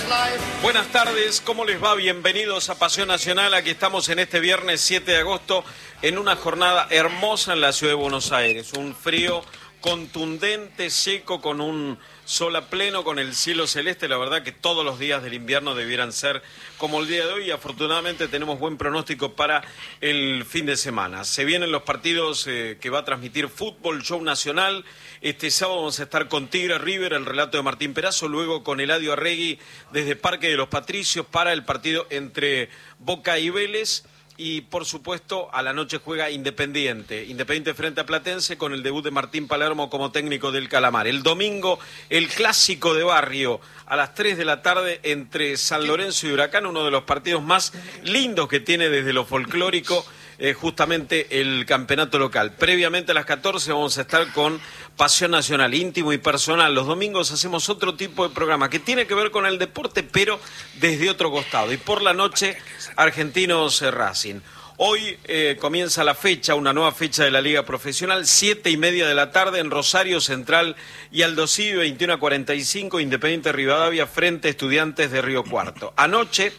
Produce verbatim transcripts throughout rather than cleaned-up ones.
Buenas tardes, ¿cómo les va? Bienvenidos a Pasión Nacional. Aquí estamos en este viernes siete de agosto en una jornada hermosa en la ciudad de Buenos Aires. Un frío contundente, seco, con un sol a pleno, con el cielo celeste. La verdad que todos los días del invierno debieran ser como el día de hoy y afortunadamente tenemos buen pronóstico para el fin de semana. Se vienen los partidos eh, que va a transmitir Fútbol Show Nacional. Este sábado vamos a estar con Tigre River, el relato de Martín Perazo, luego con Eladio Arregui desde Parque de los Patricios para el partido entre Boca y Vélez. Y, por supuesto, a la noche juega Independiente. Independiente frente a Platense con el debut de Martín Palermo como técnico del Calamar. El domingo, el clásico de barrio a las tres de la tarde entre San Lorenzo y Huracán, uno de los partidos más lindos que tiene desde lo folclórico, eh, justamente el campeonato local. Previamente a las catorce vamos a estar con Pasión Nacional, íntimo y personal. Los domingos hacemos otro tipo de programa que tiene que ver con el deporte, pero desde otro costado. Y por la noche, Argentinos Racing. Hoy eh, comienza la fecha, una nueva fecha de la Liga Profesional, siete y media de la tarde en Rosario Central y Aldo Civi, veintiuno a cuarenta y cinco, Independiente Rivadavia frente a Estudiantes de Río Cuarto. Anoche,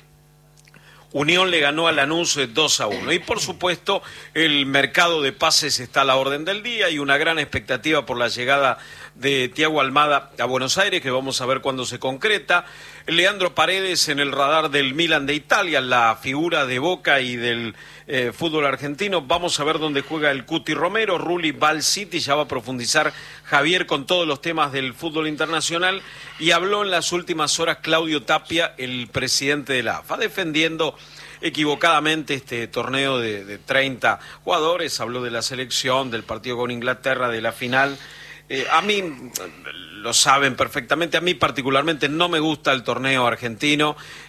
Unión le ganó a Lanús dos a uno. Y por supuesto, el mercado de pases está a la orden del día y una gran expectativa por la llegada de Thiago Almada a Buenos Aires, que vamos a ver cuándo se concreta. Leandro Paredes en el radar del Milan de Italia, la figura de Boca y del eh, fútbol argentino. Vamos a ver dónde juega el Cuti Romero. Rulli va al City, ya va a profundizar Javier con todos los temas del fútbol internacional. Y habló en las últimas horas Claudio Tapia, el presidente de la A F A, defendiendo equivocadamente este torneo de, de treinta jugadores. Habló de la selección, del partido con Inglaterra, de la final. Eh, a mí, lo saben perfectamente, a mí particularmente no me gusta el torneo argentino.